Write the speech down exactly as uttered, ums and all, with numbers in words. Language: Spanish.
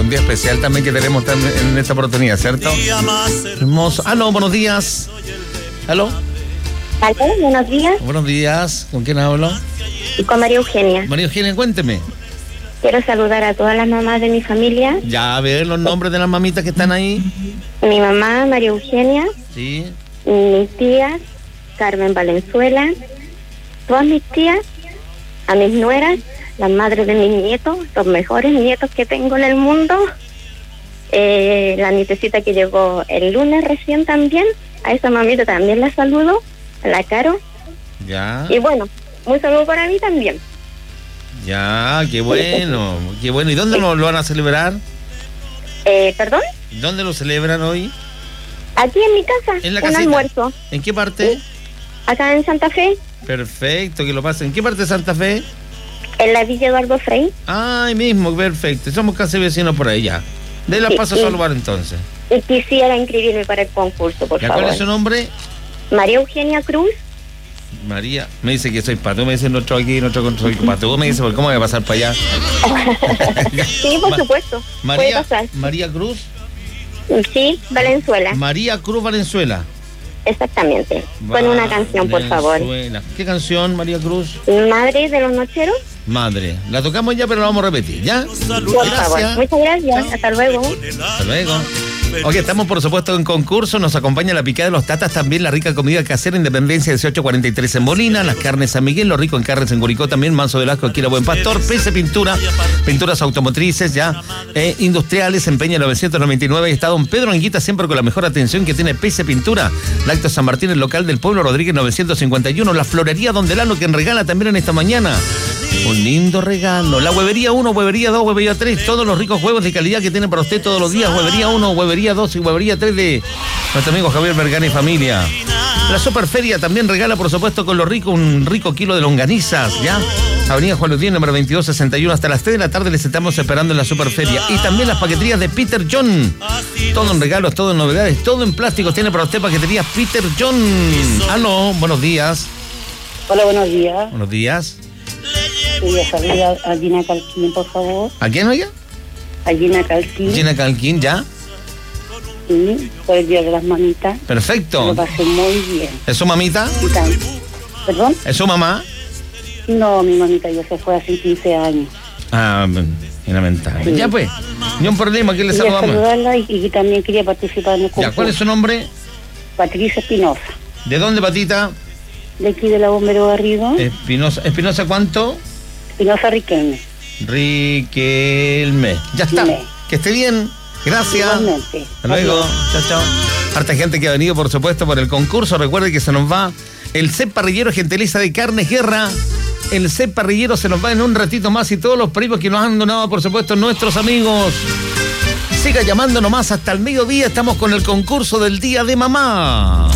un día especial también que tenemos en esta oportunidad, ¿cierto? Hermoso. Aló, buenos días. Aló. Aló, buenos días. Buenos días. ¿Con quién hablo? Con María Eugenia. María Eugenia, cuénteme. Quiero saludar a todas las mamás de mi familia. Ya, a ver los nombres de las mamitas que están ahí. Mi mamá, María Eugenia. Sí. Mis tías, Carmen Valenzuela. Todas mis tías, a mis nueras, las madres de mis nietos, los mejores nietos que tengo en el mundo. Eh, la nietecita que llegó el lunes recién también. A esa mamita también la saludo. A la Caro. Ya. Y bueno, un saludo para mí también. Ya, qué bueno, qué bueno. ¿Y dónde lo, lo van a celebrar? Eh, ¿Perdón? ¿Dónde lo celebran hoy? Aquí en mi casa, ¿En la un casita? almuerzo. ¿En qué parte? Sí. Acá en Santa Fe, Perfecto, que lo pasen. ¿En qué parte de Santa Fe? en la Villa Eduardo Frei. Ay, mismo, perfecto. Somos casi vecinos por ahí ya. De la Sí, paso a sí. saludar entonces. Y quisiera inscribirme para el concurso, por ¿Ya favor. cuál es su nombre? María Eugenia Cruz. María, me dice que soy pato, me dice nuestro aquí, nuestro soy pato, me dice, ¿por cómo voy a pasar para allá? Sí, por Ma- supuesto. María, Puede pasar. María Cruz, Sí, Valenzuela. María Cruz Valenzuela. Exactamente. Con una canción, por favor. Valenzuela. ¿Qué canción, María Cruz? Madre de los Nocheros, Madre. La tocamos ya, pero la vamos a repetir, ¿ya? por favor. Muchas gracias. Hasta luego. Hasta luego. Ok, estamos por supuesto en concurso, nos acompaña la picada de los tatas, también la rica comida casera, Independencia dieciocho cuarenta y tres en Molina, las carnes San Miguel, lo rico en carnes en Curicó también, Manso de Lasco, aquí la Buen Pastor, P C Pintura, pinturas automotrices ya, eh, industriales, en Peña novecientos noventa y nueve, y está don Pedro Anguita siempre con la mejor atención que tiene P C Pintura, Lacto San Martín, el local del pueblo, Rodríguez novecientos cincuenta y uno, la florería Don Delano que regala también en esta mañana. Un lindo regalo. La huevería uno, huevería dos, huevería tres. Todos los ricos huevos de calidad que tienen para usted todos los días. Huevería uno, huevería dos y huevería tres de nuestro amigo Javier Vergara y familia. La Superferia también regala, por supuesto, con lo rico, un rico kilo de longanizas, ¿ya? Avenida Juan Luis Díaz, número veintidós sesenta y uno. Hasta las tres de la tarde les estamos esperando en la Superferia. Y también las paqueterías de Peter John. Todo en regalos, todo en novedades, todo en plástico. Tiene para usted paqueterías Peter John. Aló, buenos días. Hola, buenos días. Buenos días. Quería saber a, a Gina Calquín, por favor. ¿A quién, oiga? A Gina Calquín. Gina Calquín, ¿ya? Sí, por el Día de las Mamitas. Perfecto. Lo pasé muy bien. ¿Es su mamita? Y tan- ¿Perdón? ¿Es su mamá? No, mi mamita ya se fue hace quince años. Ah, lamentable. Sí. Ya pues, ni un problema, ¿quién le Quería saludamos? saludarla y, y también quería participar en el concurso. Ya, ¿cuál es su nombre? Patricia Espinosa, ¿De dónde, Patita? de aquí de la Bombero Garrido. Espinosa. ¿Espinosa cuánto? Espinosa Riquelme. Riquelme. Ya está. Dime. Que esté bien. Gracias. Igualmente. Hasta luego. Adiós. Chao, chao. Harta gente que ha venido, por supuesto, por el concurso. Recuerde que se nos va el C E P Parrillero Gentileza de Carnes Guerra. El C E P Parrillero se nos va en un ratito más y todos los premios que nos han donado, por supuesto, nuestros amigos. Siga llamando nomás hasta el mediodía. Estamos con el concurso del Día de Mamá.